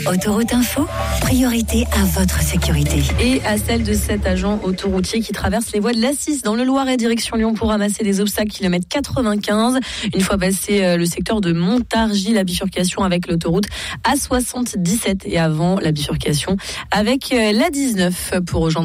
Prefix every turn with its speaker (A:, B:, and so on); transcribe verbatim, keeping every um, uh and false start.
A: Autoroute Info, priorité à votre sécurité.
B: Et à celle de cet agent autoroutier qui traverse les voies de l'A six dans le Loiret direction Lyon pour ramasser des obstacles, kilomètre quatre-vingt-quinze. Une fois passé le secteur de Montargis, la bifurcation avec l'autoroute A soixante-dix-sept et avant la bifurcation avec la dix-neuf pour rejoindre